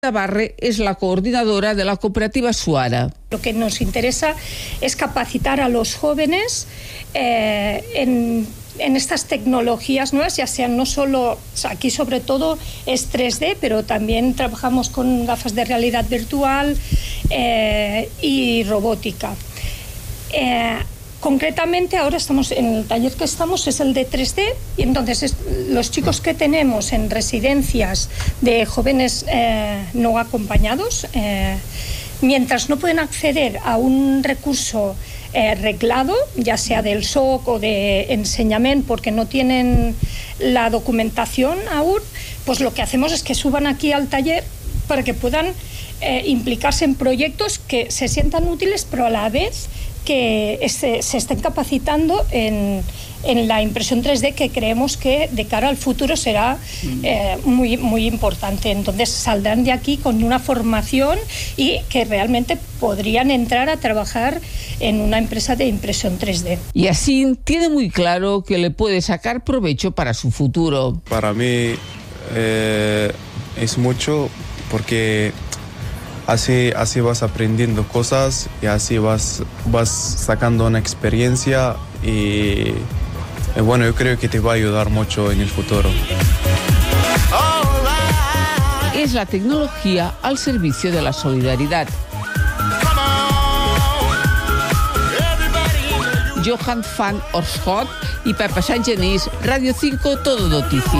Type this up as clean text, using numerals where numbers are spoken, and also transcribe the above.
Navarre es la coordinadora de la cooperativa Suara. Lo que nos interesa es capacitar a los jóvenes en estas tecnologías nuevas, ya sean no solo, aquí sobre todo es 3D, pero también trabajamos con gafas de realidad virtual y robótica. Concretamente ahora estamos en el taller que estamos es el de 3D y entonces los chicos que tenemos en residencias de jóvenes no acompañados, mientras no pueden acceder a un recurso reglado, ya sea del SOC o de enseñamiento porque no tienen la documentación aún, pues lo que hacemos es que suban aquí al taller para que puedan implicarse en proyectos que se sientan útiles, pero a la vez que se estén capacitando en la impresión 3D, que creemos que de cara al futuro será muy, muy importante. Entonces saldrán de aquí con una formación y que realmente podrían entrar a trabajar en una empresa de impresión 3D. Y así tiene muy claro que le puede sacar provecho para su futuro. Para mí es mucho porque así vas aprendiendo cosas y así vas sacando una experiencia y bueno, yo creo que te va a ayudar mucho en el futuro. Es la tecnología al servicio de la solidaridad. Johan van Oorschot y Pepa Sant Genís, Radio 5, Todo Noticias.